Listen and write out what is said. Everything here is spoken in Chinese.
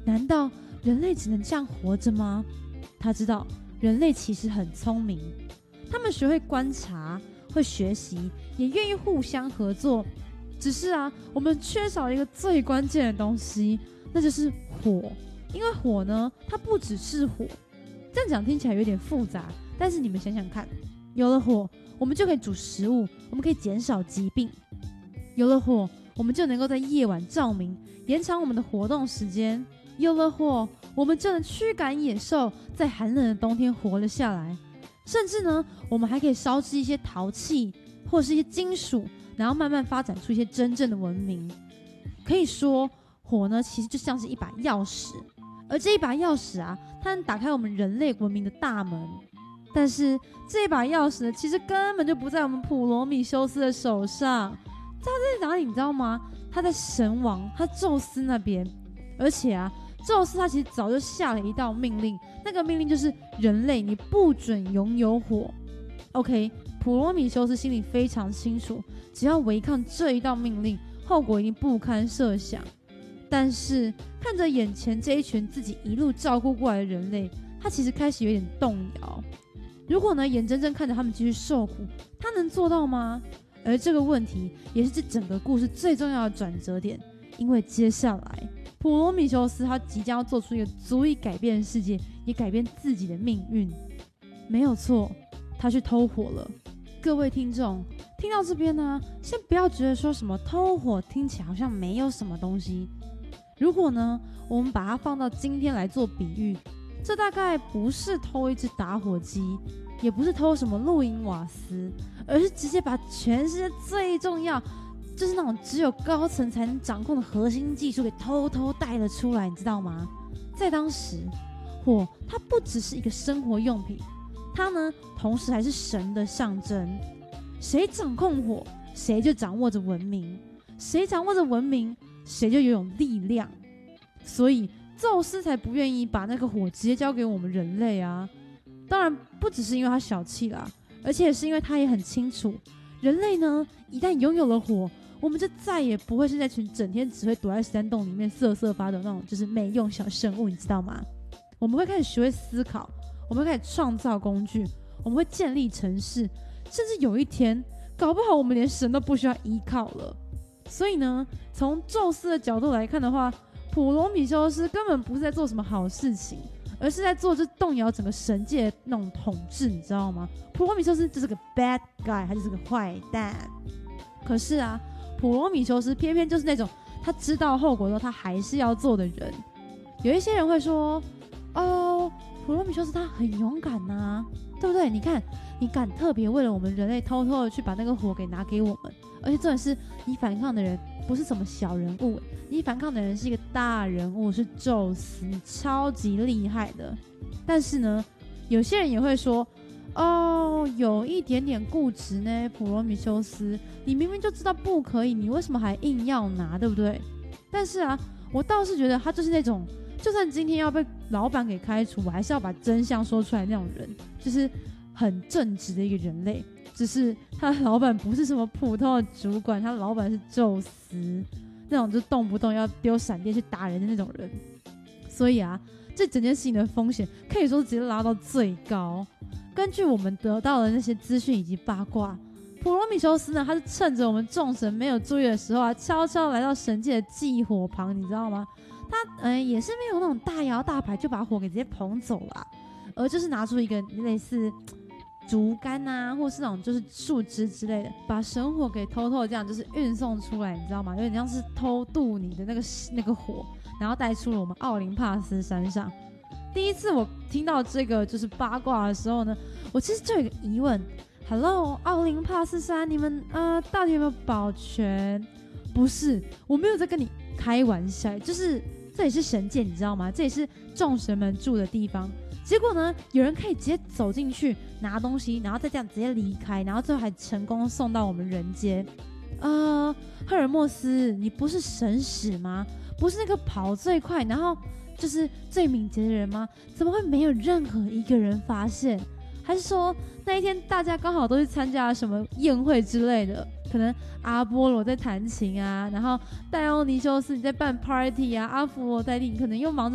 难道人类只能这样活着吗？他知道人类其实很聪明，他们学会观察，会学习，也愿意互相合作。只是我们缺少一个最关键的东西，那就是火。因为火呢，它不只是火。这样讲听起来有点复杂，但是你们想想看，有了火，我们就可以煮食物，我们可以减少疾病。有了火，我们就能够在夜晚照明，延长我们的活动时间。有了火，我们就能驱赶野兽，在寒冷的冬天活了下来。甚至呢，我们还可以烧制一些陶器或是一些金属，然后慢慢发展出一些真正的文明。可以说，火呢其实就像是一把钥匙，而这一把钥匙它能打开我们人类文明的大门。但是这一把钥匙呢，其实根本就不在我们普罗米修斯的手上，它在哪里你知道吗？它在神王，他宙斯那边。而且宙斯他其实早就下了一道命令，那个命令就是人类你不准拥有火。OK， 普罗米修斯心里非常清楚，只要违抗这一道命令，后果一定不堪设想。但是看着眼前这一群自己一路照顾过来的人类，他其实开始有点动摇。如果呢，眼睁睁看着他们继续受苦，他能做到吗？而这个问题也是这整个故事最重要的转折点，因为接下来普罗米修斯他即将要做出一个足以改变世界，也改变自己的命运。没有错，他去偷火了。各位听众听到这边呢，先不要觉得说什么偷火听起来好像没有什么东西。如果呢，我们把它放到今天来做比喻，这大概不是偷一只打火机，也不是偷什么露营瓦斯，而是直接把全世界最重要，就是那种只有高层才能掌控的核心技术给偷偷带了出来，你知道吗？在当时，火它不只是一个生活用品，它呢同时还是神的象征。谁掌控火，谁就掌握着文明；谁掌握着文明，谁就拥有力量。所以宙斯才不愿意把那个火直接交给我们人类啊。当然不只是因为他小气啦，而且是因为他也很清楚，人类呢一旦拥有了火，我们就再也不会是那群整天只会躲在山洞里面瑟瑟发抖那种就是没用小生物，你知道吗？我们会开始学会思考，我们会开始创造工具，我们会建立城市，甚至有一天搞不好我们连神都不需要依靠了。所以呢，从宙斯的角度来看的话，普罗米修斯根本不是在做什么好事情，而是在做这动摇整个神界的那种统治，你知道吗？普罗米修斯就是个 bad guy， 他就是个坏蛋。可是普罗米修斯偏偏就是那种他知道后果之后他还是要做的人。有一些人会说，普罗米修斯他很勇敢啊，对不对？你看，你敢特别为了我们人类偷偷的去把那个火给拿给我们，而且重点是你反抗的人不是什么小人物，你反抗的人是一个大人物，是宙斯，你超级厉害的。但是呢，有些人也会说，有一点点固执呢，普罗米修斯，你明明就知道不可以，你为什么还硬要拿，对不对？但是我倒是觉得他就是那种，就算今天要被老板给开除，我还是要把真相说出来那种人，就是很正直的一个人类。只是他的老板不是什么普通的主管，他的老板是宙斯，那种就动不动要丢闪电去打人的那种人。所以这整件事情的风险可以说直接拉到最高。根据我们得到的那些资讯以及八卦，普罗米修斯呢，他是趁着我们众神没有注意的时候悄悄来到神界的祭火旁，你知道吗？他也是没有那种大摇大摆就把火给直接捧走了，而就是拿出一个类似竹竿或是那种就是树枝之类的，把神火给偷偷的这样就是运送出来，你知道吗？有点像是偷渡你的那个火，然后带出了我们奥林帕斯山上。第一次我听到这个就是八卦的时候呢，我其实就有一个疑问 ，Hello， 奥林帕斯山，你们到底有没有保全？不是，我没有在跟你开玩笑，就是这里是神界，你知道吗？这里是众神们住的地方。结果呢，有人可以直接走进去拿东西，然后再这样直接离开，然后最后还成功送到我们人间。赫尔墨斯，你不是神使吗？不是那个跑最快，然后就是最敏捷的人吗？怎么会没有任何一个人发现？还是说那一天大家刚好都去参加什么宴会之类的？可能阿波罗在弹琴然后戴欧尼修斯你在办 party阿芙罗黛蒂你可能又忙着